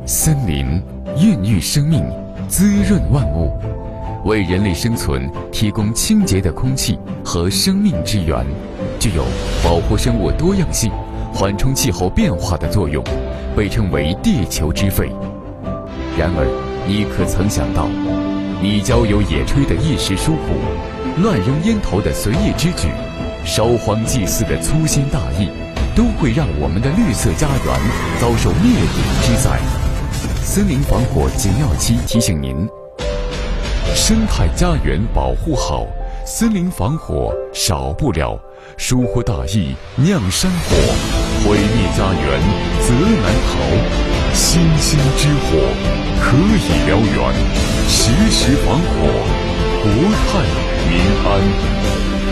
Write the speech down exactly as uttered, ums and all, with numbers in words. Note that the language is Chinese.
森林孕育生命，滋润万物，为人类生存提供清洁的空气和生命之源，具有保护生物多样性、缓冲气候变化的作用，被称为地球之肺。然而，你可曾想到，你交友野炊的一时疏忽，乱扔烟头的随意之举，烧荒祭祀的粗心大意，都会让我们的绿色家园遭受灭顶之灾。森林防火警要期提醒您：生态家园保护好，森林防火少不了。疏忽大意酿山火，毁灭家园责难逃。星星之火可以燎原，时时防火，国泰民安。